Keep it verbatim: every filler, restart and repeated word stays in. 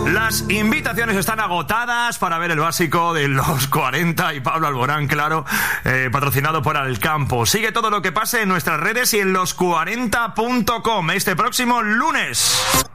Las invitaciones están agotadas para ver el básico de los cuarenta y Pablo Alborán, claro, eh, patrocinado por Alcampo. Sigue todo lo que pase en nuestras redes y en los cuarenta punto com este próximo lunes.